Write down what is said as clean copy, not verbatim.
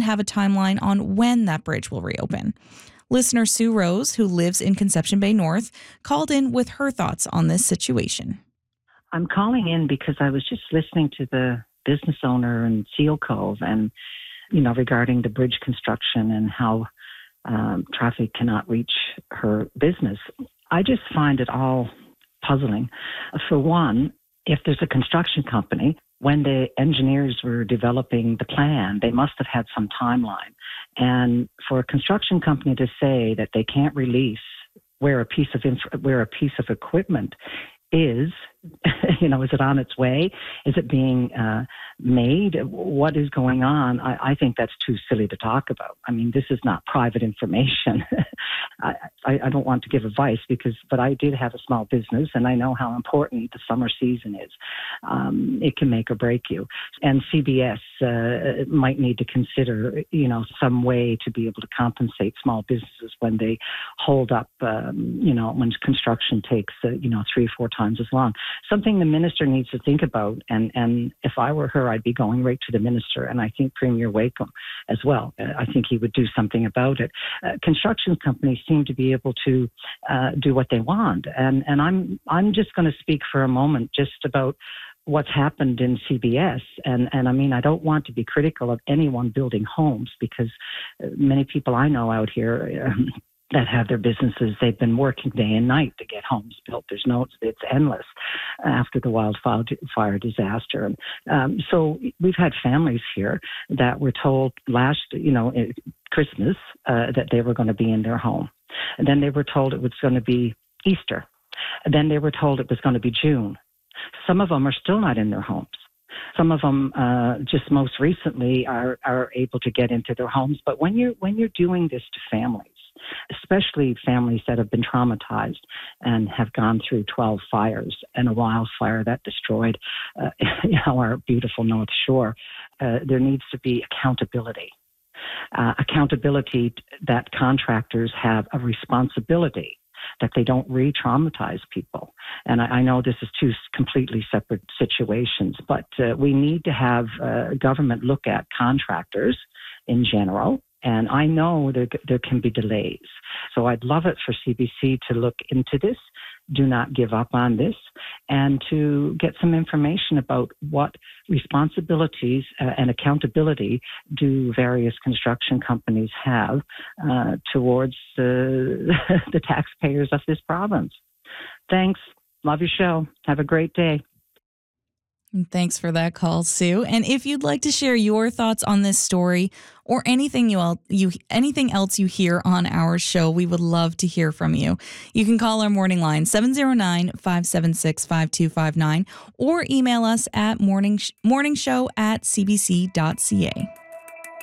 have a timeline on when that bridge will reopen. Listener Sue Rose, who lives in Conception Bay North, called in with her thoughts on this situation. I'm calling in because I was just listening to the business owner in Seal Cove and, regarding the bridge construction and how traffic cannot reach her business. I just find it all puzzling. For one, if there's a construction company, when the engineers were developing the plan, they must have had some timeline. And for a construction company to say that they can't release where a piece of equipment is, is it on its way? Is it being made? What is going on? I think that's too silly to talk about. I mean, this is not private information. I don't want to give advice but I did have a small business and I know how important the summer season is. It can make or break you. And CBS might need to consider, some way to be able to compensate small businesses when they hold up, when construction takes, 3 or 4 times as long. Something the minister needs to think about, and if I were her, I'd be going right to the minister, and I think Premier Wakeham as well. I think he would do something about it. Construction companies seem to be able to do what they want, and I'm just going to speak for a moment just about what's happened in CBS. And I mean, I don't want to be critical of anyone building homes because many people I know out here that have their businesses, they've been working day and night to get homes built. It's endless after the wildfire disaster. So we've had families here that were told last, Christmas, that they were going to be in their home. And then they were told it was going to be Easter. And then they were told it was going to be June. Some of them are still not in their homes. Some of them just most recently are able to get into their homes. But when you're doing this to families, especially families that have been traumatized and have gone through 12 fires and a wildfire that destroyed our beautiful North Shore, there needs to be accountability. Accountability that contractors have a responsibility that they don't re-traumatize people. And I know this is two completely separate situations, but we need to have government look at contractors in general. And I know there can be delays. So I'd love it for CBC to look into this, do not give up on this, and to get some information about what responsibilities and accountability do various construction companies have towards the taxpayers of this province. Thanks. Love your show. Have a great day. Thanks for that call, Sue. And if you'd like to share your thoughts on this story or anything else you hear on our show, we would love to hear from you. You can call our morning line 709-576-5259 or email us at morningshow@cbc.ca.